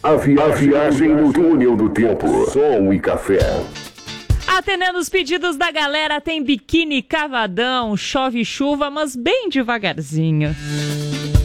A viagem no túnel do tempo. Som e café. Atendendo os pedidos da galera, tem biquíni cavadão, chove chuva, mas bem devagarzinho.